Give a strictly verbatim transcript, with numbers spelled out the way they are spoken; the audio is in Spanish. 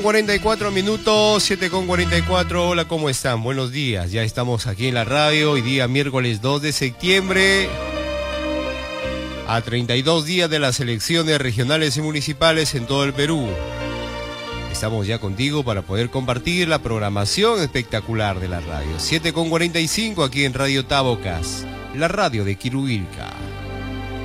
cuarenta y cuatro minutos, siete con cuarenta y cuatro. Hola, ¿cómo están? Buenos días. Ya estamos aquí en la radio. Hoy día miércoles dos de septiembre. A treinta y dos días de las elecciones regionales y municipales en todo el Perú. Estamos ya contigo para poder compartir la programación espectacular de la radio. siete con cuarenta y cinco aquí en Radio Tabocas, la radio de Quirubilca.